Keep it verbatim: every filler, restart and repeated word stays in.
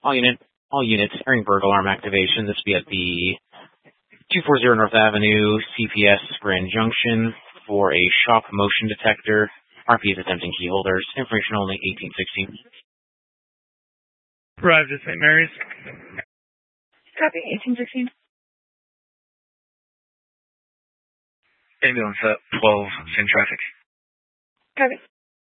All unit, all units, hearing burglar alarm activation. This will be at the two forty North Avenue, C P S Grand Junction, for a shop motion detector. R P is attempting key holders. Information only eighteen sixteen. Arrived at Saint Mary's. Copy, eighteen sixteen. Ambulance at twelve, same traffic. Copy.